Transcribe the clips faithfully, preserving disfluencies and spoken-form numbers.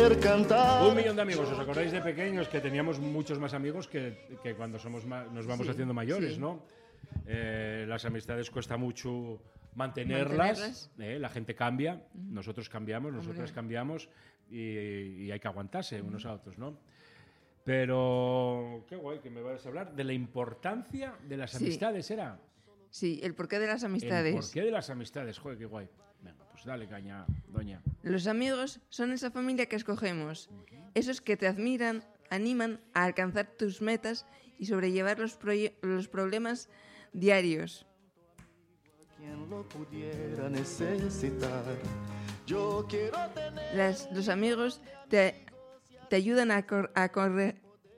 poder cantar. Un millón de amigos. ¿Os acordáis de pequeños que teníamos muchos más amigos que, que cuando somos ma- nos vamos Sí, haciendo mayores, sí. ¿no? Eh, las amistades cuesta mucho mantenerlas. Mantenerlas. eh, la gente cambia, nosotros cambiamos, nosotras Hombre. cambiamos y, y hay que aguantarse unos a otros, ¿no? Pero qué guay que me vayas a hablar de la importancia de las Sí. amistades, ¿era? Sí, el porqué de las El amistades. porqué de las amistades, joder, qué guay. Venga, pues dale caña, doña. Los amigos son esa familia que escogemos, esos que te admiran, animan a alcanzar tus metas y sobrellevar los, proye- los problemas diarios. Quien lo pudiera necesitar. Yo quiero tener. Las- los amigos te, te ayudan a, cor- a correr,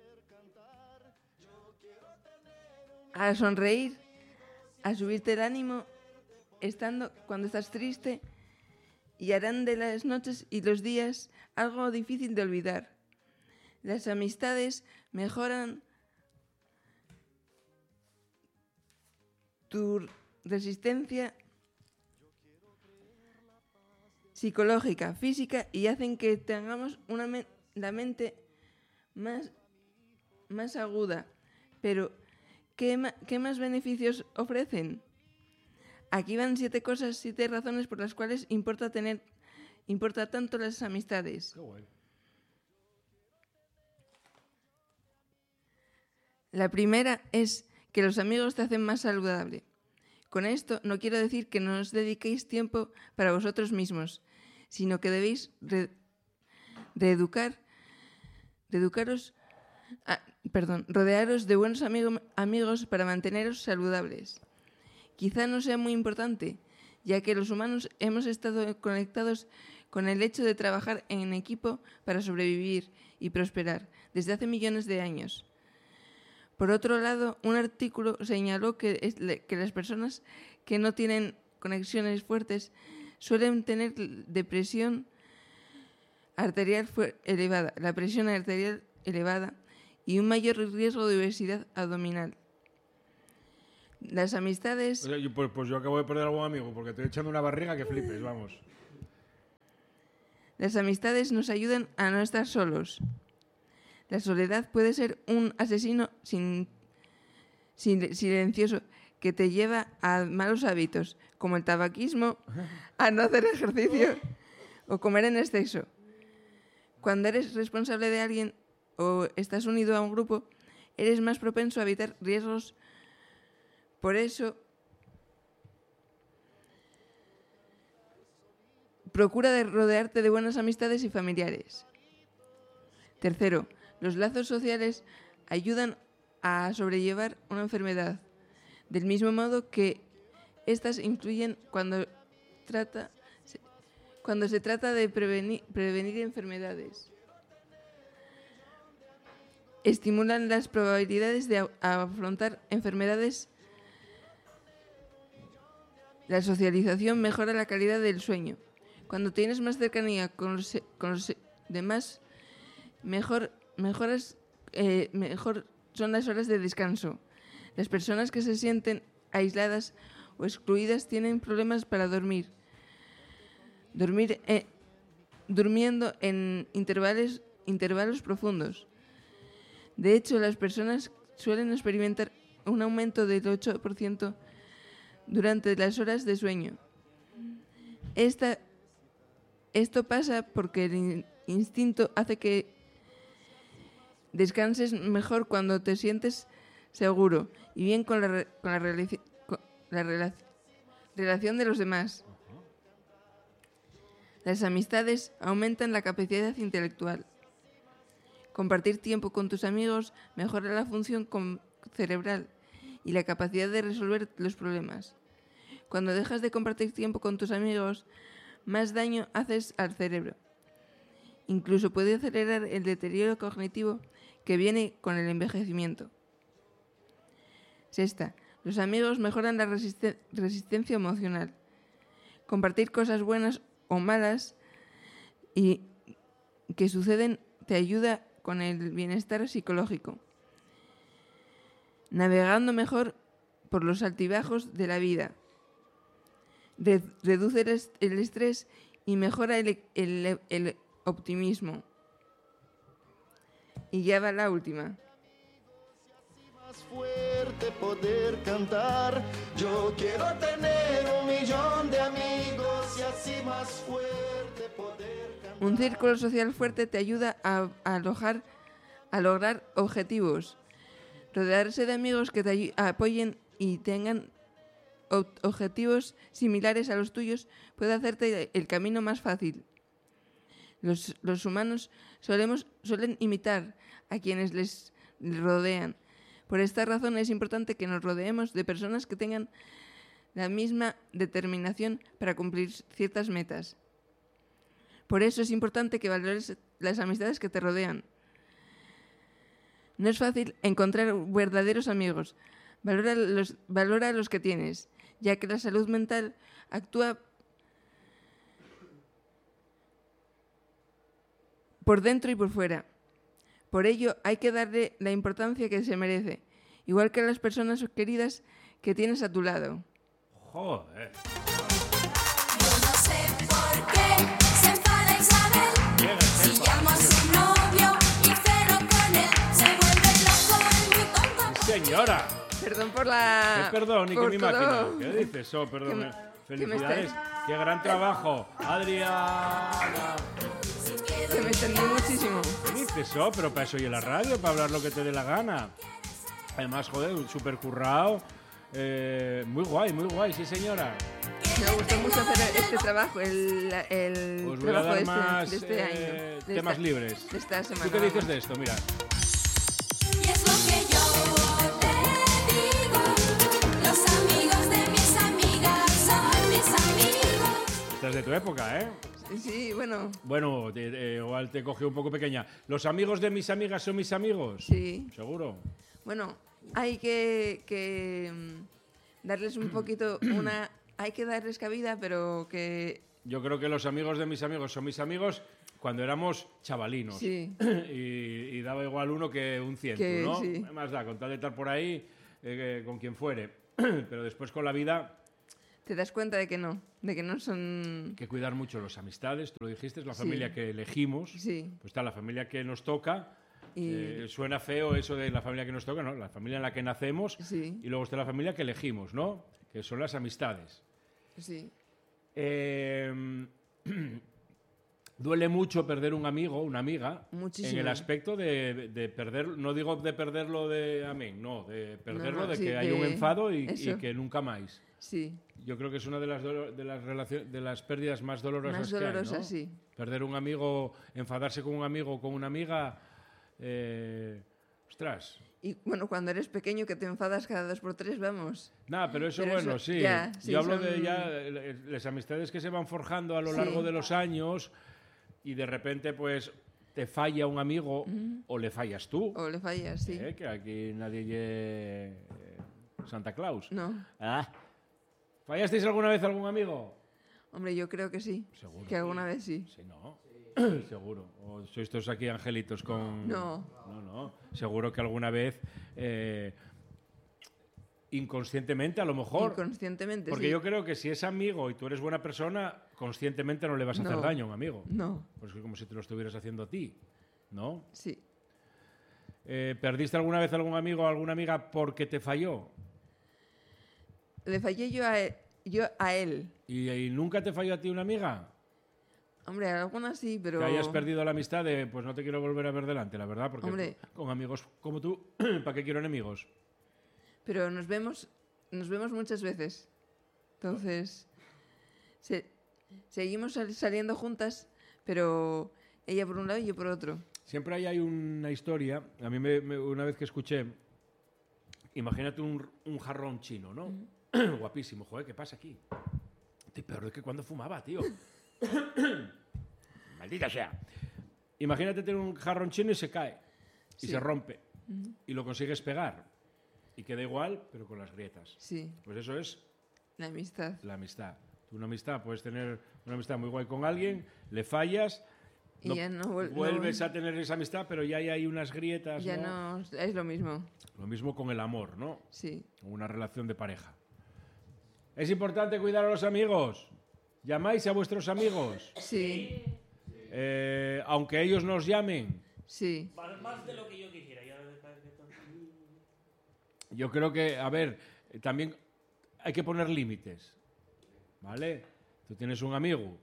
a sonreír, a subirte el ánimo estando cuando estás triste y harán de las noches y los días algo difícil de olvidar. Las amistades mejoran tu resistencia psicológica, física y hacen que tengamos una men- la mente más, más aguda. Pero, ¿qué, ma- ¿qué más beneficios ofrecen? Aquí van siete cosas, siete razones por las cuales importa tener, importa tanto las amistades. Qué guay. La primera es que los amigos te hacen más saludable. Con esto no quiero decir que no os dediquéis tiempo para vosotros mismos, sino que debéis re- reeducar, reeducaros, ah, perdón, rodearos de buenos amigo- amigos para manteneros saludables. Quizá no sea muy importante, ya que los humanos hemos estado conectados con el hecho de trabajar en equipo para sobrevivir y prosperar desde hace millones de años. Por otro lado, un artículo señaló que, es le- que las personas que no tienen conexiones fuertes suelen tener depresión arterial fuer- elevada, la presión arterial elevada y un mayor riesgo de obesidad abdominal. Las O amistades, sea, yo, pues, pues yo acabo de perder algún amigo porque estoy echando una barriga que flipes, vamos. las amistades nos ayudan a no estar solos. La soledad puede ser un asesino sin, sin- silencioso que te lleva a malos hábitos, como el tabaquismo, a no hacer ejercicio o comer en exceso. Cuando eres responsable de alguien o estás unido a un grupo, eres más propenso a evitar riesgos. Por eso, procura de rodearte de buenas amistades y familiares. Tercero, los lazos sociales ayudan a sobrellevar una enfermedad, del mismo modo que estas influyen cuando, trata, se- cuando se trata de prevenir, prevenir enfermedades. Estimulan las probabilidades de a- afrontar enfermedades. La socialización mejora la calidad del sueño. Cuando tienes más cercanía con los, con los demás, mejor, mejoras, eh, mejor son las horas de descanso. Las personas que se sienten aisladas o excluidas tienen problemas para dormir. Dormir eh, durmiendo en intervalos, intervalos profundos. De hecho, las personas suelen experimentar un aumento del ocho por ciento durante las horas de sueño. Esta, esto pasa porque el in- instinto hace que descanses mejor cuando te sientes seguro y bien con la, re- con la, realici- con la rela- relación de los demás. Las amistades aumentan la capacidad intelectual. Compartir tiempo con tus amigos mejora la función com- cerebral y la capacidad de resolver los problemas. Cuando dejas de compartir tiempo con tus amigos, más daño haces al cerebro. Incluso puede acelerar el deterioro cognitivo que viene con el envejecimiento. Sexta, los amigos mejoran la resiste- resistencia emocional. Compartir cosas buenas o malas y que suceden te ayuda con el bienestar psicológico. Navegando mejor por los altibajos de la vida. Re- reduce el, est- el estrés y mejora el, el- el optimismo. Y ya va la última. Más fuerte poder cantar. Yo quiero tener un millón de amigos y así más fuerte poder cantar. Un círculo social fuerte te ayuda a, a, alojar, a lograr objetivos. Rodearse de amigos que te ay- apoyen y tengan ob- objetivos similares a los tuyos puede hacerte el camino más fácil. Los, los humanos solemos, suelen imitar a quienes les rodean. Por esta razón es importante que nos rodeemos de personas que tengan la misma determinación para cumplir ciertas metas. Por eso es importante que valores las amistades que te rodean. No es fácil encontrar verdaderos amigos. Valora los, valora los que tienes, ya que la salud mental actúa por dentro y por fuera. Por ello, hay que darle la importancia que se merece, igual que a las personas queridas que tienes a tu lado. Joder. Yo no sé por qué se enfada Isabel. Si llamo a su novio y ceno con él, se vuelve loco y muy tonto. Señora. Perdón por la... ¿Qué perdón y por qué mi todo. máquina? ¿Qué dices? Oh, perdón. Que me- eh. que me Felicidades. estáis- Qué gran trabajo. Adriana. Que me extendí muchísimo. ¿Qué dices? Oh, pero para eso y en la radio, para hablar lo que te dé la gana. Además, joder, súper currado. Eh, muy guay, muy guay, sí señora. Me gustó mucho hacer este trabajo, el, el Os voy a trabajo dar de este, más de este eh, año. de temas esta- libres. De esta semana. ¿Tú qué dices vamos. de esto? Mira. Y es lo que yo te digo. Los amigos de mis amigas son mis amigos. Esta es de tu época, ¿eh? Sí, bueno, Bueno, te- te- igual te cogió un poco pequeña. ¿Los amigos de mis amigas son mis amigos? sí. ¿Seguro? Bueno, hay que, que mm, darles un poquito una... Hay que darles cabida, pero que... Yo creo que los amigos de mis amigos son mis amigos cuando éramos chavalinos. Sí. Y, y daba igual uno que un ciento, Que ¿no? sí. ¿Qué más da? Con tal de estar por ahí, eh, que- con quien fuere. Pero después con la vida, Te das cuenta de que no, de que no son... hay que cuidar mucho las amistades. Tú lo dijiste, es la Sí. familia que elegimos. Sí. Pues está la familia que nos toca. Y- Eh, suena feo eso de la familia que nos toca, ¿no? La familia en la que nacemos. Sí. Y luego está la familia que elegimos, ¿no? Que son las amistades. Sí. Eh, duele mucho perder un amigo, una amiga, Muchísimo. en el aspecto de, de perder, no digo de perderlo de amén, no, de perderlo no, de sí, que hay de un enfado y, y eso. que nunca más. Sí. Yo creo que es una de las, dolo- de las, relacio- de las pérdidas más dolorosas Más que hay, ¿no? dolorosas, sí. Perder un amigo, enfadarse con un amigo o con una amiga, eh, ostras. Y bueno, cuando eres pequeño que te enfadas cada dos por tres, vamos. Nada, pero eso Pero bueno, eso sí. ya, sí, Yo hablo son- de ya eh, las amistades que se van forjando a lo Sí. largo de los años y de repente pues te falla un amigo o le fallas tú. O le fallas, sí. ¿eh? Que aquí nadie lle eh, Santa Claus. No. Ah. ¿Fallasteis alguna vez a algún amigo? Hombre, yo creo que sí. Seguro. Que alguna vez sí. Sí, no. Seguro. O sois todos aquí angelitos con... No. No, no. Seguro que alguna vez, eh, inconscientemente a lo mejor... Inconscientemente, Porque sí. yo creo que si es amigo y tú eres buena persona, conscientemente no le vas a hacer No. daño a un amigo. No, Pues es como si te lo estuvieras haciendo a ti, ¿no? sí. Eh, ¿Perdiste alguna vez algún amigo o alguna amiga porque te falló? Le fallé yo a él. Yo a él. ¿Y, y nunca te falló a ti una amiga? Hombre, algunas sí, pero... Que hayas perdido la amistad de, pues no te quiero volver a ver delante, la verdad, porque Hombre. con amigos como tú, ¿para qué quiero enemigos? Pero nos vemos, nos vemos muchas veces. Entonces, se- seguimos sal- saliendo juntas, pero ella por un lado y yo por otro. Siempre ahí hay una historia, a mí me- me- una vez que escuché, imagínate un, un jarrón chino, ¿no? Guapísimo, joder, ¿qué pasa aquí? Estoy peor de que cuando fumaba, tío. Maldita sea. Imagínate tener un jarrón chino y se cae, y Sí. se rompe, y lo consigues pegar, y queda igual, pero con las grietas. Sí, Pues eso es la amistad. la amistad. Tú una amistad, puedes tener una amistad muy guay con alguien, le fallas, Y ya no vuel- no vuelves vuel- a tener esa amistad, pero ya hay, hay unas grietas, Ya ¿no? no es lo mismo. Lo mismo con el amor, ¿no? Sí, Con una relación de pareja. Es importante cuidar a los amigos. ¿Llamáis a vuestros amigos? sí, Eh, aunque ellos nos llamen. Sí. Más, más de lo que yo quisiera. Ya me parece que todo- Yo creo que, a ver, eh, también hay que poner límites, ¿vale? Tú tienes un amigo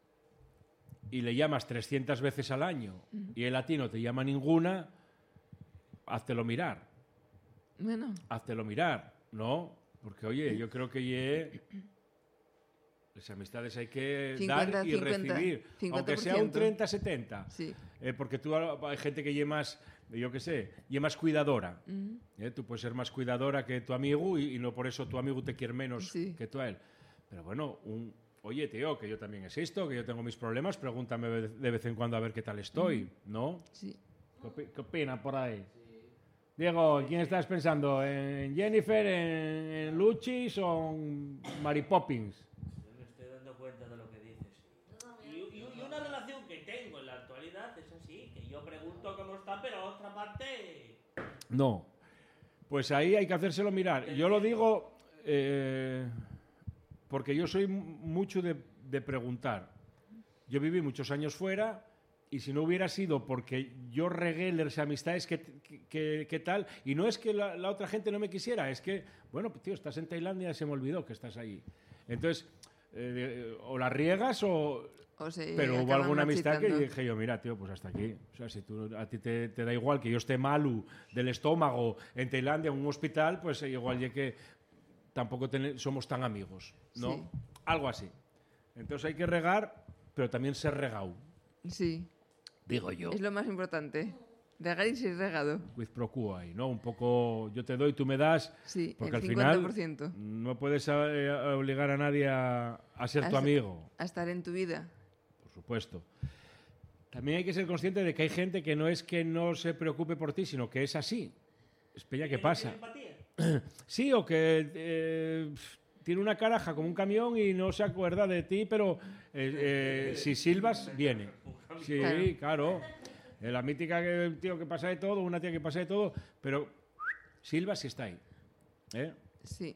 y le llamas trescientas veces al año y él a ti no te llama ninguna, háztelo mirar, Bueno, háztelo mirar, ¿no? Porque, oye, yo creo que ye- las amistades hay que cincuenta, dar y cincuenta, recibir, cincuenta aunque por sea un ciento. treinta setenta. sí. Eh, porque tú hay gente que lleva más, yo qué sé, lleva más cuidadora. Ujú. Eh, Tú puedes ser más cuidadora que tu amigo y, y no por eso tu amigo te quiere menos Sí. que tú a él. Pero bueno, un, oye, tío, que yo también existo, que yo tengo mis problemas, pregúntame de de vez en cuando a ver qué tal estoy, ¿no? Sí. ¿Qué, opi- qué opina por ahí? Diego, ¿quién estás pensando? ¿En Jennifer, en, en Luchis o en Mary Poppins? Yo me estoy dando cuenta de lo que dices. Y, y- y una relación que tengo en la actualidad es así, que yo pregunto cómo está, pero a otra parte... No. Pues ahí hay que hacérselo mirar. Yo lo digo eh, porque yo soy m- mucho de, de preguntar. Yo viví muchos años fuera y si no hubiera sido porque yo regué las amistades, ¿qué, qué, qué tal? Y no es que la, la otra gente no me quisiera, es que, bueno, tío, estás en Tailandia, se me olvidó que estás ahí. Entonces, eh, o la riegas o... O sea, Pero hubo acaban alguna amistad que machitando. dije yo, mira, tío, pues hasta aquí. O sea, si tú, a ti te, te da igual que yo esté malo del estómago en Tailandia, en un hospital, pues eh, igual ya que tampoco ten- somos tan amigos, ¿no? Sí. Algo así. Entonces hay que regar, pero también ser regado, Sí. digo yo. Es lo más importante. Regar y ser regado. With pro quo ahí, ¿no? Un poco yo te doy, tú me das, Sí, porque el al cincuenta por ciento. final no puedes eh, obligar a nadie a, a ser tu Hasta- amigo. A estar en tu vida. Por supuesto. También hay que ser consciente de que hay gente que no es que no se preocupe por ti, sino que es así. Es peña que pasa. empatía? Sí, o que eh, pf, tiene una caraja como un camión y no se acuerda de ti, pero eh, eh, si silbas, viene. Sí, claro. Eh, La mítica que un tío que pasa de todo, una tía que pasa de todo, pero silbas y está ahí. ¿Eh? Sí.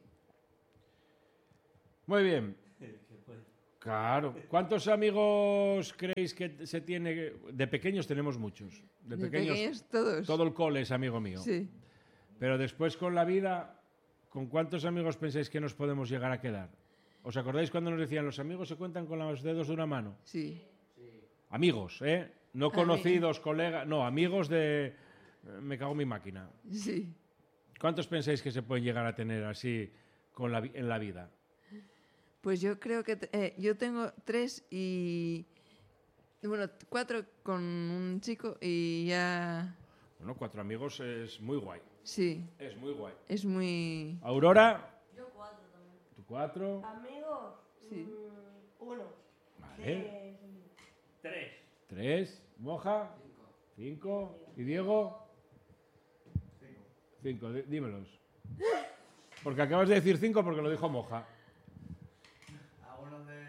Muy bien. Claro. ¿Cuántos amigos creéis que se tiene? De pequeños tenemos muchos. De, De pequeños, pequeños todos. todo el cole es amigo mío. Sí. Pero después con la vida, ¿con cuántos amigos pensáis que nos podemos llegar a quedar? ¿Os acordáis cuando nos decían los amigos se cuentan con los dedos de una mano? Sí. Amigos, ¿eh? No Ami- conocidos, colegas, no, amigos de... eh, Me cago en mi máquina. Sí. ¿Cuántos pensáis que se pueden llegar a tener así con la, vi- en la vida? Pues yo creo que... te- eh, yo tengo tres y... Bueno, cuatro con un chico y ya... Bueno, cuatro amigos es muy guay. Sí. Es muy guay. Es muy... Aurora. Yo cuatro también. ¿Tú cuatro? Amigos, Sí. mm, uno. Vale. Que- Tres. Tres. Moja. Cinco. ¿Y Diego? Cinco. Cinco, dí- dímelos. Porque acabas de decir cinco porque lo dijo Moja. Algunos de...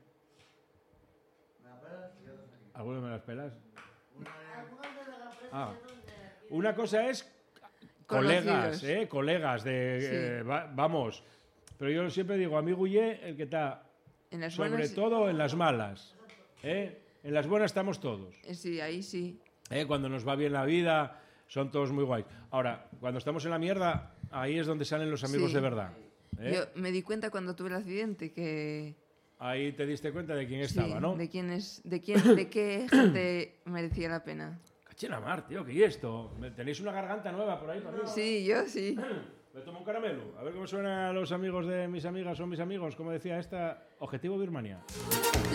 ¿Me la pelas? Y otros aquí. ¿Alguno me las pelas? Una de... Ah. Una cosa es colegas, Conocidos. ¿eh? Colegas de... Sí. eh, va- vamos. Pero yo siempre digo, amigo y el que está En las sobre buenas... todo en las malas. ¿eh? En las buenas estamos todos. eh, Sí, ahí sí. ¿eh? Cuando nos va bien la vida, son todos muy guays. Ahora, cuando estamos en la mierda, ahí es donde salen los amigos Sí. de verdad. ¿eh? Yo me di cuenta cuando tuve el accidente que... Ahí te diste cuenta de quién sí, estaba, ¿no? de quién es, de quién, de qué gente merecía la pena. Cachena mar, tío, ¿qué es esto? ¿Me- ¿Tenéis una garganta nueva por ahí para arriba? Sí, yo sí. Me tomo un caramelo. A ver cómo suenan los amigos de mis amigas o mis amigos. Como decía esta, Objetivo Birmania.